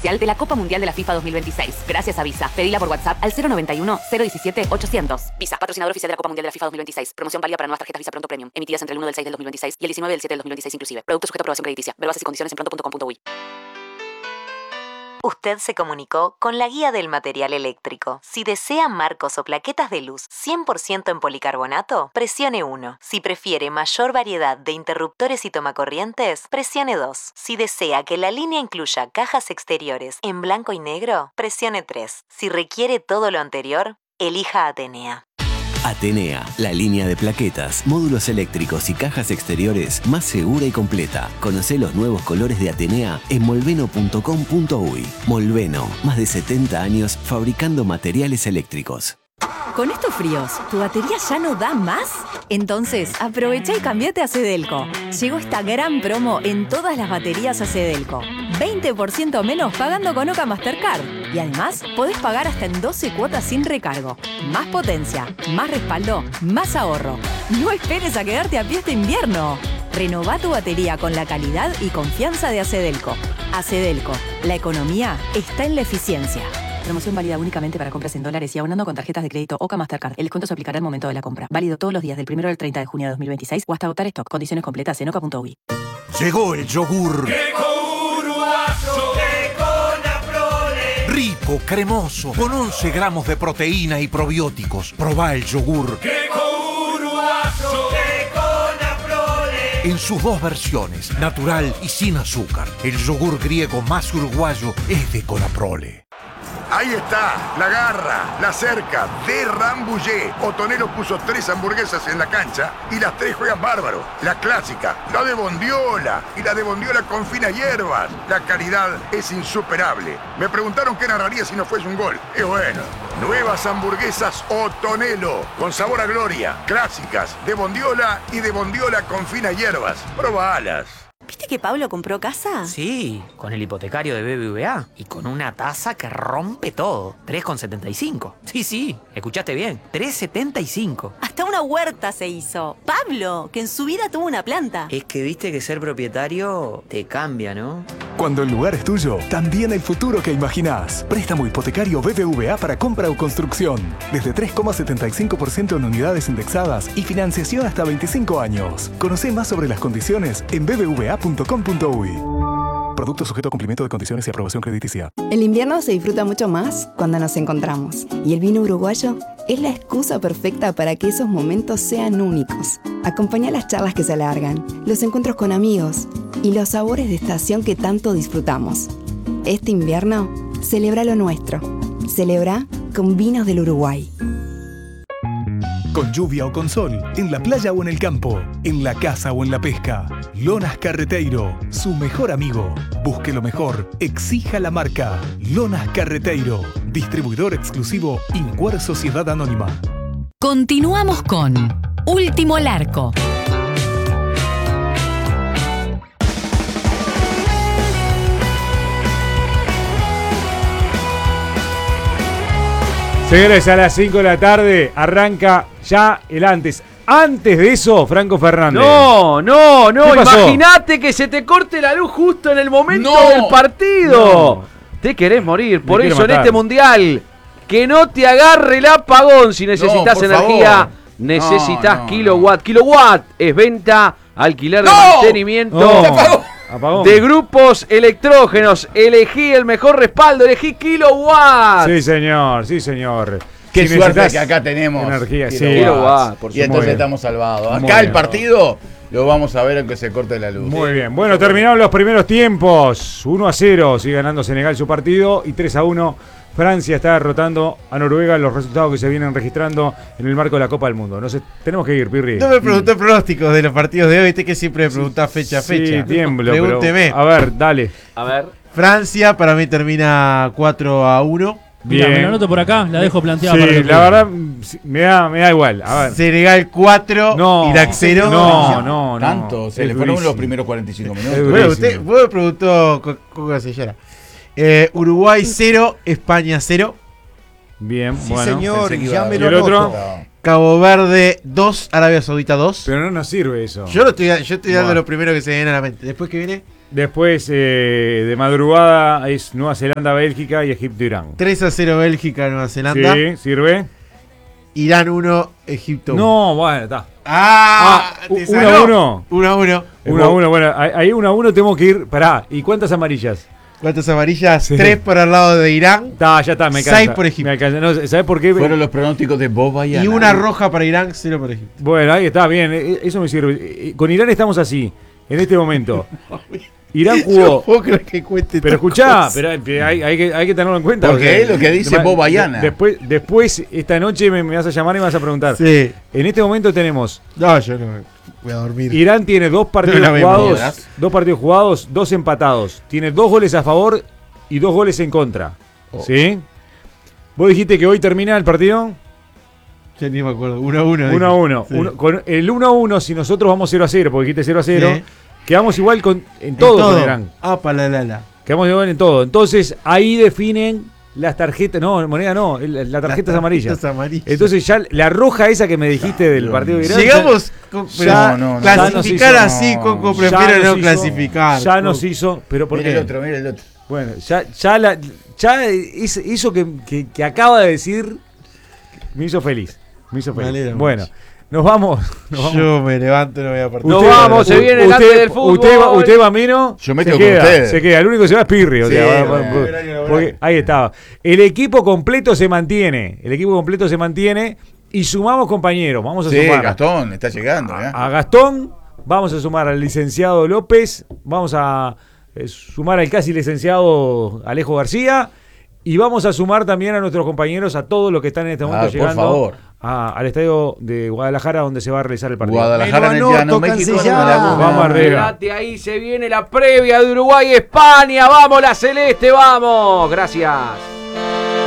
especial de la Copa Mundial de la FIFA 2026. Gracias a Visa. Pedila por WhatsApp al 091-017-800. Visa, patrocinador oficial de la Copa Mundial de la FIFA 2026. Promoción válida para nuevas tarjetas Visa Pronto Premium, emitidas entre el 1 del 6 del 2026 y el 19 del 7 del 2026 inclusive. Producto sujeto a aprobación crediticia. Ver bases y condiciones en pronto.com.uy. Usted se comunicó con la guía del material eléctrico. Si desea marcos o plaquetas de luz 100% en policarbonato, presione 1. Si prefiere mayor variedad de interruptores y tomacorrientes, presione 2. Si desea que la línea incluya cajas exteriores en blanco y negro, presione 3. Si requiere todo lo anterior, elija Atenea. Atenea, la línea de plaquetas, módulos eléctricos y cajas exteriores más segura y completa. Conocé los nuevos colores de Atenea en molveno.com.uy. Molveno, más de 70 años fabricando materiales eléctricos. ¿Con estos fríos, tu batería ya no da más? Entonces, aprovecha y cambiate a Cedelco. Llegó esta gran promo en todas las baterías a Cedelco. 20% menos pagando con Oca Mastercard. Y además, podés pagar hasta en 12 cuotas sin recargo. Más potencia, más respaldo, más ahorro. No esperes a quedarte a pie este invierno. Renová tu batería con la calidad y confianza de Acedelco. Acedelco, la economía está en la eficiencia. Promoción válida únicamente para compras en dólares y abonando con tarjetas de crédito Oca Mastercard. El descuento se aplicará al momento de la compra. Válido todos los días del 1 al 30 de junio de 2026 o hasta agotar stock. Condiciones completas en oca.uy. Llegó el yogur. Queco uruguayo, Queco Naprole. Rico, cremoso, con 11 gramos de proteína y probióticos. Probá el yogur. Queco uruguayo, Queco Naprole. En sus dos versiones, natural y sin azúcar. El yogur griego más uruguayo es de Conaprole. Ahí está, la garra, la cerca de Rambouillet. Otonero puso 3 hamburguesas en la cancha y las 3 juegan bárbaro. La clásica, la de bondiola y la de bondiola con finas hierbas. La calidad es insuperable. Me preguntaron qué narraría si no fuese un gol. Es bueno. Nuevas hamburguesas Otonelo, con sabor a gloria. Clásicas, de bondiola y de bondiola con finas hierbas. Probalas. ¿Viste que Pablo compró casa? Sí, con el hipotecario de BBVA y con una tasa que rompe todo. 3,75. Sí, escuchaste bien. 3,75. Hasta una huerta se hizo. Pablo, que en su vida tuvo una planta. Es que viste que ser propietario te cambia, ¿no? Cuando el lugar es tuyo, también el futuro que imaginás. Préstamo hipotecario BBVA para compra o construcción. Desde 3,75% en unidades indexadas y financiación hasta 25 años. Conocé más sobre las condiciones en bbva.com.uy. Producto sujeto a cumplimiento de condiciones y aprobación crediticia. El invierno se disfruta mucho más cuando nos encontramos. Y el vino uruguayo es la excusa perfecta para que esos momentos sean únicos. Acompaña las charlas que se alargan, los encuentros con amigos y los sabores de estación que tanto disfrutamos. Este invierno, celebra lo nuestro. Celebra con vinos del Uruguay. Con lluvia o con sol, en la playa o en el campo, en la casa o en la pesca. Lonas Carreteiro, su mejor amigo. Busque lo mejor, exija la marca. Lonas Carreteiro, distribuidor exclusivo Incuer Sociedad Anónima. Continuamos con Último Larco. Señores, a las 5 de la tarde arranca ya el antes. Antes de eso, Franco Fernández. No, imagínate que se te corte la luz justo en el momento del partido. Te querés morir. Por eso en este mundial, que no te agarre el apagón. Si necesitas energía, necesitas kilowatt. Kilowatt es venta, alquiler de mantenimiento. Apagón. De grupos electrógenos. Elegí el mejor respaldo, elegí Kilowatt. Sí, señor. Qué suerte que acá tenemos energía. Kilowatt, y entonces estamos salvados. Acá el partido lo vamos a ver aunque se corte la luz. Muy bien. Bueno, terminaron los primeros tiempos. 1-0 sigue ganando Senegal su partido y 3-1 Francia está derrotando a Noruega, los resultados que se vienen registrando en el marco de la Copa del Mundo. No sé, tenemos que ir, Pirri. No me preguntó pronósticos de los partidos de hoy, viste que siempre me preguntás fecha a fecha. Sí, tiemblo. Pregúnteme. Pero, a ver, dale. A ver. Francia para mí termina 4-1. Bien. Mira, me lo anoto por acá, la dejo planteada. Sí, para la verdad me da igual. A ver. Senegal 4, Irak 0. No. Tanto, se le fueron los primeros 45 minutos. Bueno, vos me preguntó Coca Sellera. Uruguay 0, España 0. Bien, sí, bueno. señor, ya me lo anoto. Otro? Cabo Verde 2, Arabia Saudita 2. Pero no nos sirve eso. Yo estoy dando lo primero que se me viene a la mente. Después que viene. Después, de madrugada, es Nueva Zelanda, Bélgica y Egipto-Irán. 3-0 Bélgica, Nueva Zelanda. Sí, ¿sirve? Irán 1, Egipto 1. No, bueno, está. 1-1. 1-1. 1-1, bueno, ahí 1-1 tenemos que ir. Pará, ¿y cuántas amarillas? ¿Cuántas amarillas? Sí. 3 para el lado de Irán. Ya está, me alcanza. 6 por Egipto. Me alcanza. No, ¿sabés por qué? Fueron los pronósticos de Bob Bayana. Y una roja para Irán, 0 por Egipto. Bueno, ahí está, bien. Eso me sirve. Con Irán estamos así, en este momento. Irán jugó. Yo creo que cuente. Pero escuchá, pero hay que tenerlo en cuenta. Porque es lo que dice Bob Bayana. Después, esta noche me vas a llamar y me vas a preguntar. Sí. En este momento tenemos. No, yo no voy a dormir. Irán tiene 2 partidos jugados. 2 partidos jugados, 2 empatados. Tiene 2 goles a favor y 2 goles en contra. ¿Sí? ¿Vos dijiste que hoy termina el partido? Ya ni me acuerdo. 1-1. 1-1. Sí. Con el 1-1, si nosotros vamos 0-0, porque dijiste 0-0, sí, quedamos igual en todo con Irán. La. Quedamos igual en todo. Entonces, ahí definen las tarjetas. No, moneda no. La tarjeta es amarilla. Entonces, ya la roja esa que me dijiste del partido de Irán. Llegamos. Clasificar así, Coco, prefiero no clasificar. Ya nos hizo. Pero ¿por qué? Mira el otro. Bueno, ya eso que acaba de decir me hizo feliz. Bueno, nos vamos. Yo me levanto y no voy a partir. Nos vamos, se viene el arte del fútbol. Usted va, Mino. Yo me quedo con ustedes. Se queda. El único que se va es Pirri. Porque ahí estaba. El equipo completo se mantiene. Y sumamos compañeros. Vamos a sumar. Gastón está llegando. A Gastón. Vamos a sumar al licenciado López. Vamos a sumar al casi licenciado Alejo García. Y vamos a sumar también a nuestros compañeros, a todos los que están en este momento llegando al estadio de Guadalajara, donde se va a realizar el partido. Guadalajara en el llano, México. Vamos arriba. Quédate ahí, se viene la previa de Uruguay-España. Vamos, la celeste, vamos. Gracias.